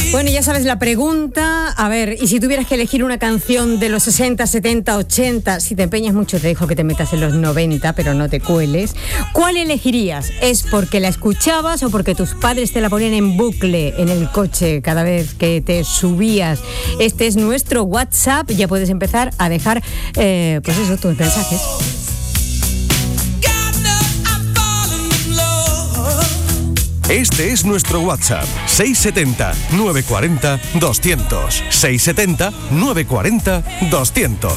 Bueno, ya sabes la pregunta. A ver, y si tuvieras que elegir una canción de los 60, 70, 80, si te empeñas mucho te dejo que te metas en los 90, pero no te cueles, ¿cuál elegirías? ¿Es porque la escuchabas o porque tus padres te la ponían en bucle en el coche cada vez que te subías? Este es nuestro WhatsApp, ya puedes empezar a dejar, pues eso, tus mensajes. Este es nuestro WhatsApp, 670-940-200. 670-940-200.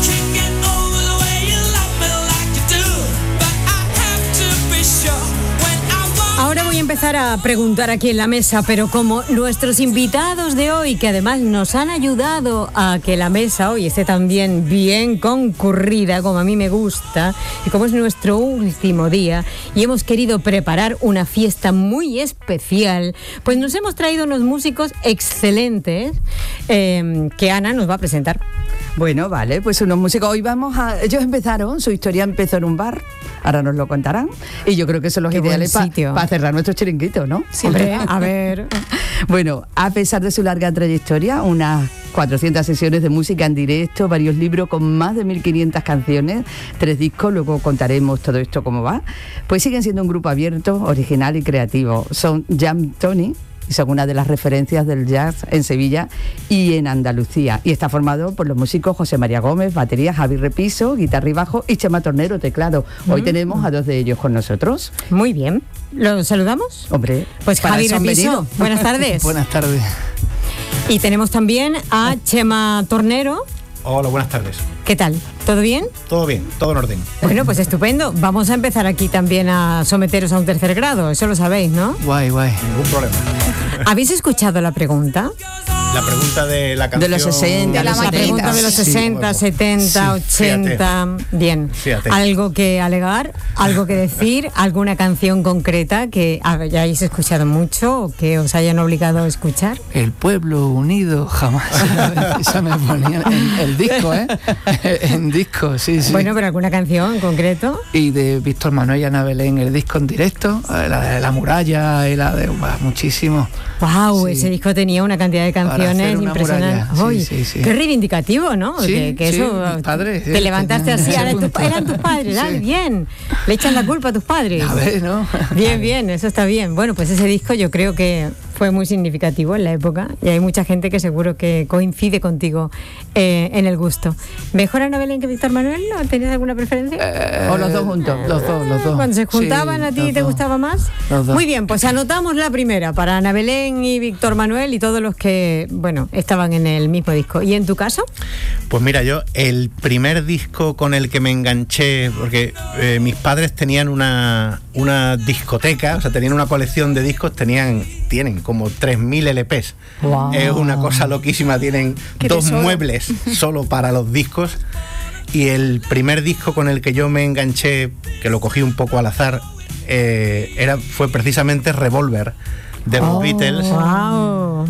Ahora voy a empezar a preguntar aquí en la mesa, pero como nuestros invitados de hoy, que además nos han ayudado a que la mesa hoy esté también bien concurrida, como a mí me gusta, y como es nuestro último día, y hemos querido preparar una fiesta muy especial, pues nos hemos traído unos músicos excelentes que Ana nos va a presentar. Bueno, vale, pues unos músicos. Hoy ellos empezaron, su historia empezó en un bar, ahora nos lo contarán, y yo creo que son los ideales para cerrar nuestro chiringuito, ¿no? Siempre, a ver. Bueno, a pesar de su larga trayectoria, unas 400 sesiones de música en directo, varios libros con más de 1.500 canciones, 3 discos, luego contaremos todo esto cómo va, pues siguen siendo un grupo abierto, original y creativo. Son Jam Tony, y son una de las referencias del jazz en Sevilla y en Andalucía. Y está formado por los músicos José María Gómez, batería, Javi Repiso, guitarra y bajo, y Chema Tornero, teclado. Hoy tenemos a 2 de ellos con nosotros. Muy bien. ¿Los saludamos? Hombre, pues Javi Repiso, buenas tardes. Buenas tardes. Y tenemos también a Chema Tornero. Hola, buenas tardes. ¿Qué tal? ¿Todo bien? Todo bien, todo en orden. Bueno, pues estupendo. Vamos a empezar aquí también a someteros a un tercer grado, eso lo sabéis, ¿no? Guay. Ningún problema. ¿Habéis escuchado la pregunta? La pregunta de la canción... De los 60, la pregunta de los 60, sí, 70, 80... Bien. Fíjate. ¿Algo que alegar? ¿Algo que decir? ¿Alguna canción concreta que hayáis escuchado mucho o que os hayan obligado a escuchar? El pueblo unido jamás. Esa me ponía en el disco, ¿eh? En disco, sí. Bueno, pero ¿alguna canción en concreto? Y de Víctor Manuel y Ana Belén, el disco en directo, la de La Muralla y la de... muchísimo. ¡Wow! Sí. Ese disco tenía una cantidad de canciones impresionantes. Sí. Qué reivindicativo, ¿no? Sí, que eso, padres, te levantaste así, eran tus padres, sí. Bien. Le echan la culpa a tus padres. A ver, ¿no? Bien, eso está bien. Bueno, pues ese disco yo creo que fue muy significativo en la época y hay mucha gente que seguro que coincide contigo en el gusto. ¿Mejor Ana Belén que Víctor Manuel? ¿No tenías alguna preferencia? ¿O los dos juntos? Los dos. Cuando se juntaban, ¿a ti te gustaba más? Los dos. Muy bien, pues anotamos la primera para Ana Belén y Víctor Manuel y todos los que, bueno, estaban en el mismo disco. ¿Y en tu caso? Pues mira, yo el primer disco con el que me enganché, porque mis padres tenían una discoteca, o sea, tenían una colección de discos, tienen como 3.000 LPs. Wow. Es una cosa loquísima, tienen 2 muebles solo para los discos. Y el primer disco con el que yo me enganché, que lo cogí un poco al azar, fue precisamente Revolver, de los Beatles. Wow.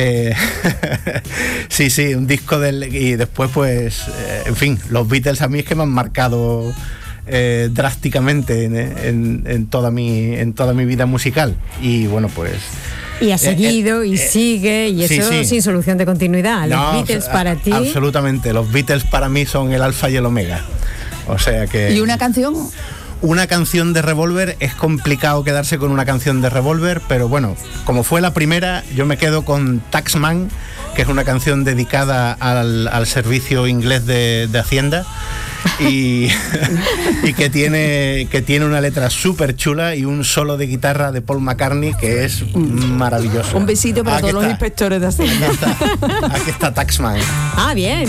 Sí, un disco y después pues, en fin, los Beatles a mí es que me han marcado drásticamente en toda mi vida musical. Y bueno, pues... Y ha seguido y sigue, y eso sí. Sin solución de continuidad. Los Beatles para ti... Absolutamente, los Beatles para mí son el alfa y el omega. O sea que... ¿Y una canción? Una canción de Revolver, es complicado quedarse con una canción de Revolver, pero bueno, como fue la primera, yo me quedo con Taxman, que es una canción dedicada al servicio inglés de Hacienda. Y que tiene una letra súper chula y un solo de guitarra de Paul McCartney que es maravilloso. Un besito para todos los inspectores de Hacienda. Aquí está Taxman. Bien.